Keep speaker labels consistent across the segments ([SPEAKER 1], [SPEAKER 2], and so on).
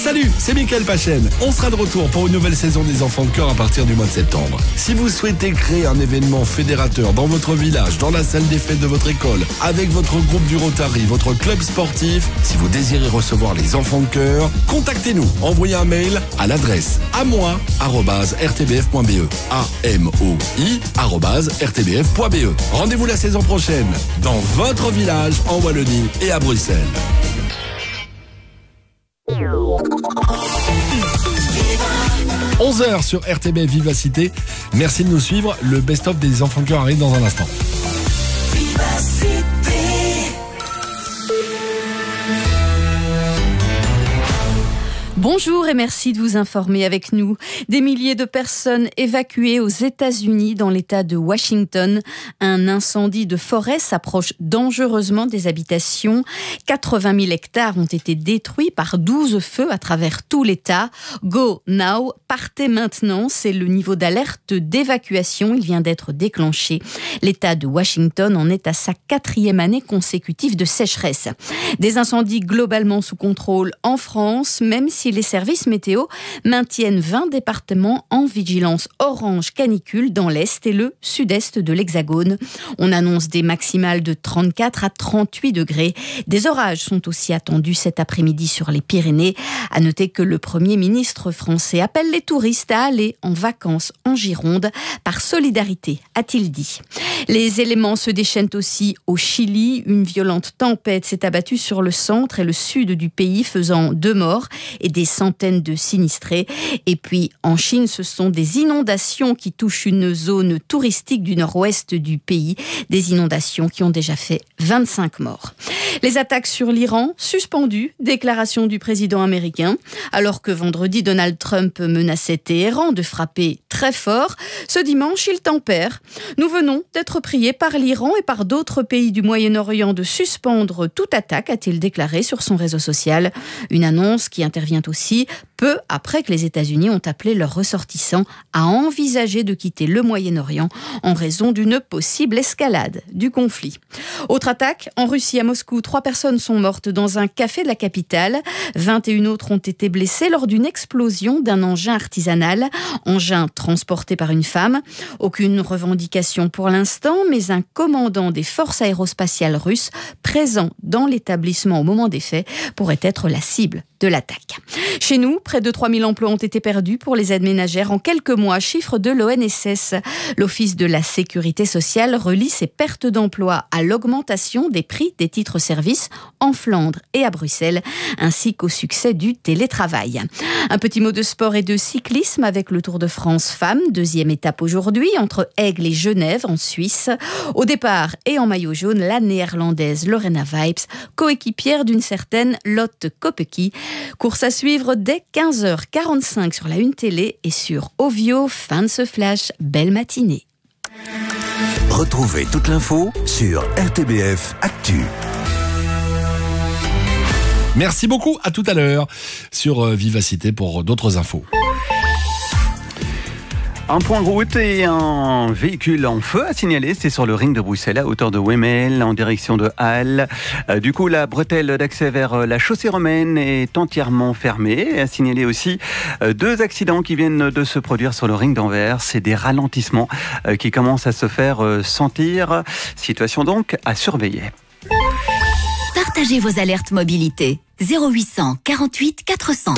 [SPEAKER 1] Salut, c'est Mickaël Pachen. On sera de retour pour une nouvelle saison des Enfants de Cœur à partir du mois de septembre. Si vous souhaitez créer un événement fédérateur dans votre village, dans la salle des fêtes de votre école, avec votre groupe du Rotary, votre club sportif, si vous désirez recevoir les Enfants de Cœur, contactez-nous. Envoyez un mail à l'adresse amoi@rtbf.be. amoi@rtbf.be. Rendez-vous la saison prochaine dans votre village en Wallonie et à Bruxelles. 11h sur RTBF Vivacité. Merci de nous suivre. Le best-of des Enfants de Cœur arrive dans un instant.
[SPEAKER 2] Bonjour et merci de vous informer avec nous. Des milliers de personnes évacuées aux États-Unis dans l'État de Washington. Un incendie de forêt s'approche dangereusement des habitations. 80 000 hectares ont été détruits par 12 feux à travers tout l'État. Go now, partez maintenant, c'est le niveau d'alerte d'évacuation. Il vient d'être déclenché. L'État de Washington en est à sa 4e année consécutive de sécheresse. Des incendies globalement sous contrôle en France, même si les services météo maintiennent 20 départements en vigilance orange canicule dans l'Est et le Sud-Est de l'Hexagone. On annonce des maximales de 34 à 38 degrés. Des orages sont aussi attendus cet après-midi sur les Pyrénées. À noter que le Premier ministre français appelle les touristes à aller en vacances en Gironde par solidarité, a-t-il dit. Les éléments se déchaînent aussi au Chili. Une violente tempête s'est abattue sur le centre et le sud du pays, faisant 2 morts et des centaines de sinistrés. Et puis en Chine, ce sont des inondations qui touchent une zone touristique du nord-ouest du pays. Des inondations qui ont déjà fait 25 morts. Les attaques sur l'Iran suspendues, déclaration du président américain. Alors que vendredi, Donald Trump menaçait Téhéran de frapper très fort, ce dimanche, il tempère. Nous venons d'être priés par l'Iran et par d'autres pays du Moyen-Orient de suspendre toute attaque, a-t-il déclaré sur son réseau social. Une annonce qui intervient aussi peu après que les États-Unis ont appelé leurs ressortissants à envisager de quitter le Moyen-Orient en raison d'une possible escalade du conflit. Autre attaque, en Russie, à Moscou, 3 personnes sont mortes dans un café de la capitale. 21 autres ont été blessées lors d'une explosion d'un engin artisanal, engin transporté par une femme. Aucune revendication pour l'instant, mais un commandant des forces aérospatiales russes présent dans l'établissement au moment des faits pourrait être la cible de l'attaque. Chez nous, près de 3000 emplois ont été perdus pour les aides ménagères en quelques mois, chiffre de l'ONSS. L'Office de la Sécurité sociale relie ces pertes d'emplois à l'augmentation des prix des titres-services en Flandre et à Bruxelles, ainsi qu'au succès du télétravail. Un petit mot de sport et de cyclisme avec le Tour de France Femmes, 2e étape aujourd'hui entre Aigle et Genève en Suisse. Au départ et en maillot jaune, la néerlandaise Lorena Wips, coéquipière d'une certaine Lotte Kopecky. Course à suivre dès 15h45 sur la Une Télé et sur Ovio. Fin de ce flash, belle matinée.
[SPEAKER 3] Retrouvez toute l'info sur RTBF Actu.
[SPEAKER 1] Merci beaucoup, à tout à l'heure sur Vivacité pour d'autres infos.
[SPEAKER 4] Un point de route et un véhicule en feu à signaler, c'est sur le ring de Bruxelles à hauteur de Wemmel en direction de Halle. Du coup, la bretelle d'accès vers la chaussée romaine est entièrement fermée. À signaler aussi 2 accidents qui viennent de se produire sur le ring d'Anvers. C'est des ralentissements qui commencent à se faire sentir. Situation donc à surveiller.
[SPEAKER 5] Partagez vos alertes mobilité. 0800 48 400.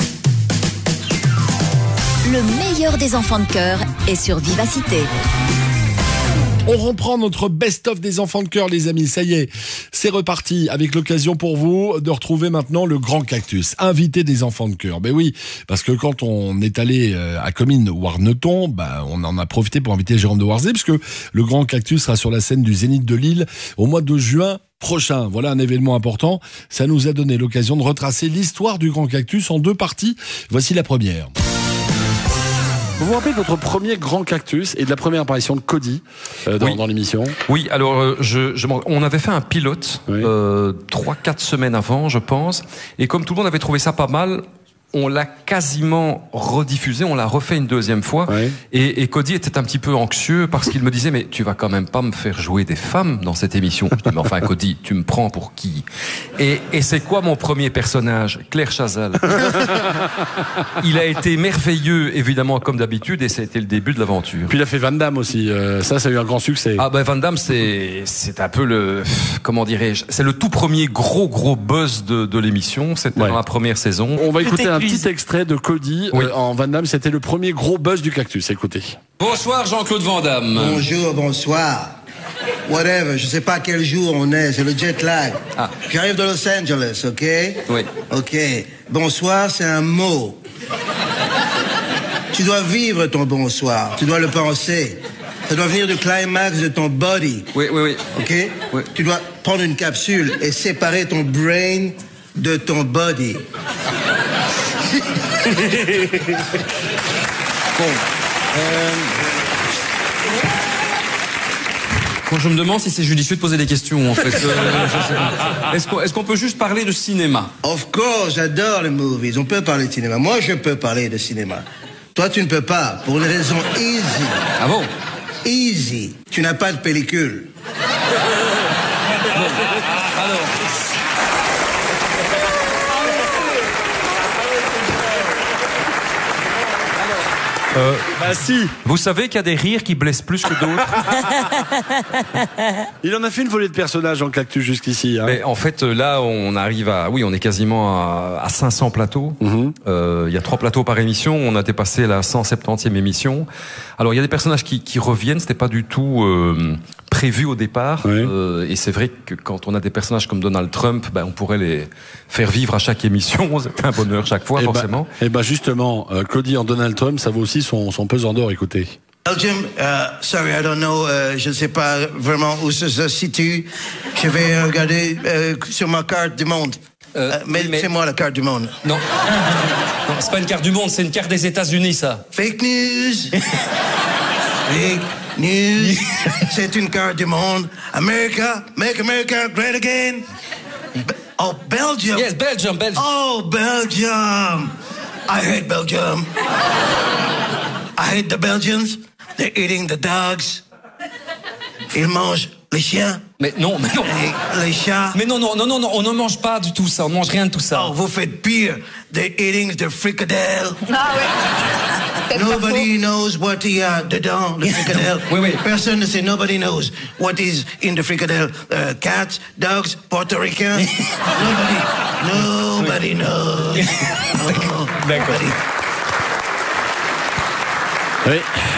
[SPEAKER 5] Le meilleur des enfants de cœur est sur Vivacité.
[SPEAKER 1] On reprend notre best-of des Enfants de Cœur, les amis. Ça y est, c'est reparti avec l'occasion pour vous de retrouver maintenant le Grand Cactus, invité des Enfants de Cœur. Ben oui, parce que quand on est allé à Comines ou Arneton, on en a profité pour inviter Jérôme de Warzé, puisque le Grand Cactus sera sur la scène du Zénith de Lille au mois de juin prochain. Voilà un événement important. Ça nous a donné l'occasion de retracer l'histoire du Grand Cactus en 2 parties. Voici la première. Vous vous rappelez de votre premier Grand Cactus et de la première apparition de Cody dans l'émission?
[SPEAKER 6] Oui, alors on avait fait un pilote 3-4 semaines avant, je pense, et comme tout le monde avait trouvé ça pas mal, on l'a quasiment rediffusé, on l'a refait une deuxième fois.
[SPEAKER 1] Ouais.
[SPEAKER 6] Et Cody était un petit peu anxieux parce qu'il me disait, mais tu vas quand même pas me faire jouer des femmes dans cette émission. Je dis, mais enfin, Cody, tu me prends pour qui? Et c'est quoi mon premier personnage? Claire Chazal. Il a été merveilleux, évidemment, comme d'habitude, et ça a été le début de l'aventure.
[SPEAKER 1] Puis il a fait Van Damme aussi. Ça a eu un grand succès.
[SPEAKER 6] Ah ben Van Damme, c'est un peu le, comment dirais-je, c'est le tout premier gros buzz de l'émission. C'était dans la première saison.
[SPEAKER 1] On va écouter un petit extrait de Cody en Van Damme. C'était le premier gros buzz du Cactus. Écoutez.
[SPEAKER 6] Bonsoir Jean-Claude Van Damme.
[SPEAKER 7] Bonjour, bonsoir. Whatever, je sais pas quel jour on est, c'est le jet lag.
[SPEAKER 6] Ah.
[SPEAKER 7] J'arrive de Los Angeles, ok?
[SPEAKER 6] Oui.
[SPEAKER 7] Ok. Bonsoir, c'est un mot. Tu dois vivre ton bonsoir, tu dois le penser. Ça doit venir du climax de ton body.
[SPEAKER 6] Oui.
[SPEAKER 7] Ok?
[SPEAKER 6] Oui.
[SPEAKER 7] Tu dois prendre une capsule et séparer ton brain de ton body.
[SPEAKER 6] Bon. Moi, je me demande si c'est judicieux de poser des questions, en fait. Je sais pas. Est-ce qu'on peut juste parler de cinéma?
[SPEAKER 7] Of course, j'adore les movies. On peut parler de cinéma. Moi, je peux parler de cinéma. Toi, tu ne peux pas, pour une raison easy.
[SPEAKER 6] Ah bon?
[SPEAKER 7] Easy. Tu n'as pas de pellicule.
[SPEAKER 6] Alors...
[SPEAKER 1] Bah si.
[SPEAKER 6] Vous savez qu'il y a des rires qui blessent plus que d'autres.
[SPEAKER 1] Il en a fait une volée de personnages en Cactus jusqu'ici. Hein.
[SPEAKER 6] Mais en fait, là, on arrive à... Oui, on est quasiment à 500 plateaux. Il y a 3 plateaux par émission. On a dépassé la 170e émission. Alors, il y a des personnages qui reviennent. C'était pas du tout prévu au départ. Oui. Et c'est vrai que quand on a des personnages comme Donald Trump, on pourrait les faire vivre à chaque émission. C'est un bonheur chaque fois, forcément.
[SPEAKER 1] Et justement, Cody en Donald Trump, ça vaut aussi son pesant d'or, écoutez.
[SPEAKER 7] Belgium, sorry, I don't know, je ne sais pas vraiment où ça se situe. Je vais regarder sur ma carte du monde. Mais c'est moi la carte du monde.
[SPEAKER 8] Non, non, c'est pas une carte du monde, c'est une carte des États-Unis, ça.
[SPEAKER 7] Fake news. Fake news. C'est une carte du monde. America, make America great again. Oh, Belgium.
[SPEAKER 8] Yes, Belgium.
[SPEAKER 7] Oh, Belgium. I hate Belgium. I hate the Belgians. They're eating the dogs. Ils mangent les chiens.
[SPEAKER 8] Mais non.
[SPEAKER 7] Et les chats.
[SPEAKER 8] Mais non, on ne mange pas du tout ça, on ne mange rien de tout ça.
[SPEAKER 7] Oh, vous faites pire. They're eating the fricadelle.
[SPEAKER 2] Ah oui.
[SPEAKER 7] Nobody knows what il y a dedans, le fricadelle.
[SPEAKER 8] Oui.
[SPEAKER 7] Personne ne sait, nobody knows what is in the fricadelle. Cats, dogs, Puerto Rican. Nobody knows. Oh,
[SPEAKER 8] D'accord.
[SPEAKER 1] Oui.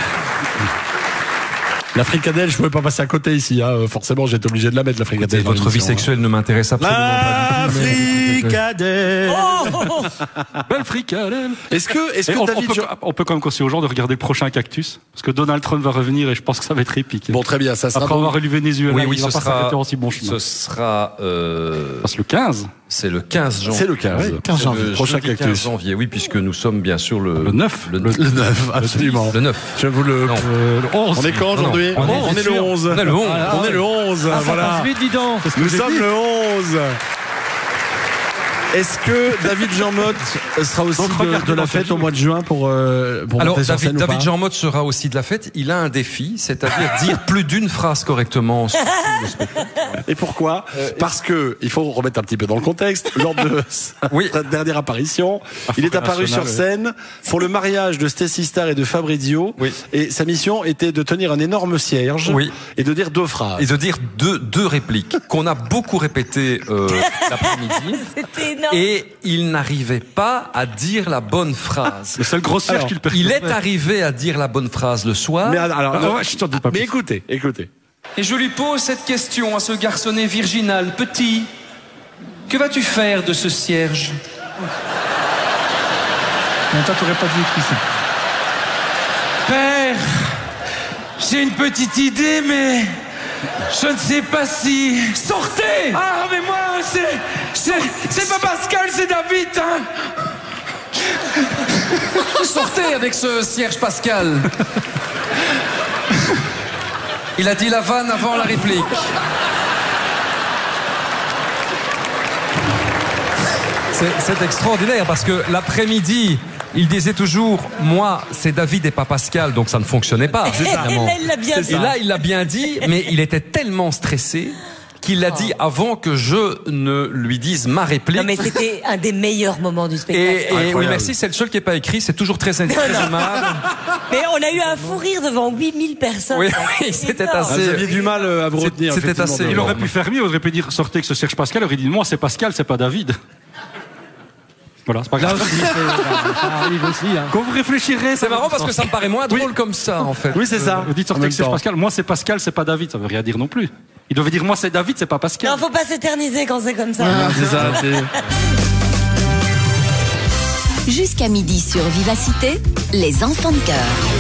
[SPEAKER 1] La fricadelle, je pouvais pas passer à côté ici. Hein. Forcément, j'étais obligé de la mettre, la fricadelle.
[SPEAKER 6] Votre vie sexuelle ne m'intéresse absolument pas.
[SPEAKER 1] La fricadelle.
[SPEAKER 9] Belle fricadelle.
[SPEAKER 1] Est-ce que David...
[SPEAKER 9] on peut quand même conseiller aux gens de regarder le prochain Cactus, parce que Donald Trump va revenir et je pense que ça va être épique.
[SPEAKER 1] Bon, très bien, ça sera...
[SPEAKER 9] Après avoir relu Venezuela,
[SPEAKER 6] oui,
[SPEAKER 9] il va pas s'arrêter en si bon chemin.
[SPEAKER 6] Ce sera...
[SPEAKER 9] C'est le 15.
[SPEAKER 6] C'est le 15 janvier.
[SPEAKER 1] C'est le 15. 15 janvier.
[SPEAKER 6] Le
[SPEAKER 1] prochain
[SPEAKER 6] Cactus. 15 janvier, oui, puisque nous sommes bien sûr le
[SPEAKER 9] 9.
[SPEAKER 1] Le 9, absolument.
[SPEAKER 6] Le 9.
[SPEAKER 1] Je vous le
[SPEAKER 9] 11.
[SPEAKER 1] On est quand aujourd'hui? On est le 11.
[SPEAKER 6] On est le 11.
[SPEAKER 1] On est le 11. Voilà.
[SPEAKER 9] Vite, dis donc.
[SPEAKER 1] Nous sommes le 11. Est-ce que David Jean Motte sera aussi de la fête au mois de juin pour
[SPEAKER 6] Alors,
[SPEAKER 1] monter sur scène
[SPEAKER 6] David Jean Motte sera aussi de la fête. Il a un défi, c'est-à-dire dire plus d'une phrase correctement.
[SPEAKER 1] Et pourquoi? Parce que, il faut remettre un petit peu dans le contexte, lors de sa dernière apparition, il est apparu sur scène pour le mariage de Stacey Star et de Fabrizio. Oui. Et sa mission était de tenir un énorme cierge et de dire 2 phrases.
[SPEAKER 6] Et de dire deux répliques qu'on a beaucoup répétées l'après-midi.
[SPEAKER 2] C'était énorme.
[SPEAKER 6] Et il n'arrivait pas à dire la bonne phrase.
[SPEAKER 9] Le seul gros cierge qu'il
[SPEAKER 6] Il est arrivé à dire la bonne phrase le soir.
[SPEAKER 1] Mais alors,
[SPEAKER 9] je t'en dis pas plus.
[SPEAKER 1] Mais écoutez.
[SPEAKER 8] Et je lui pose cette question à ce garçonnet virginal. Petit, que vas-tu faire de ce cierge?
[SPEAKER 9] Mais toi, t'aurais pas dû écrire ça.
[SPEAKER 8] Père, j'ai une petite idée, mais je ne sais pas si... Sortez! Ah, mais moi, c'est pas Pascal, c'est David, hein! Sortez avec ce cierge Pascal. Il a dit la vanne avant la réplique.
[SPEAKER 6] C'est extraordinaire parce que l'après-midi, il disait toujours, moi, c'est David et pas Pascal, donc ça ne fonctionnait pas.
[SPEAKER 10] Et là, il l'a bien dit.
[SPEAKER 6] Et là, il l'a bien dit, mais il était tellement stressé qu'il l'a dit avant que je ne lui dise ma réplique.
[SPEAKER 10] Non, mais c'était un des meilleurs moments du spectacle.
[SPEAKER 6] Et oui, merci, c'est le seul qui n'est pas écrit, c'est toujours très aimable.
[SPEAKER 10] Mais on a eu un fou rire devant 8000 personnes.
[SPEAKER 6] Oui, c'était assez.
[SPEAKER 11] Vous aviez du mal à vous retenir.
[SPEAKER 6] C'était assez.
[SPEAKER 9] Il aurait pu faire mieux, il aurait pu dire sortez que ce Serge Pascal, il aurait dit moi c'est Pascal, c'est pas David. Voilà, c'est pas grave.
[SPEAKER 11] Ça arrive aussi. Hein.
[SPEAKER 9] Quand vous réfléchirez,
[SPEAKER 6] c'est marrant parce que ça me paraît moins drôle comme ça, en fait.
[SPEAKER 11] Oui, c'est ça.
[SPEAKER 9] Vous dites sortez que Serge Pascal, moi c'est Pascal, c'est pas David, ça veut rien dire non plus. Il devait dire moi c'est David, c'est pas Pascal.
[SPEAKER 10] Non, faut pas s'éterniser quand c'est comme ça.
[SPEAKER 11] Ah, c'est ça,
[SPEAKER 5] Jusqu'à midi sur Vivacité, les enfants de cœur.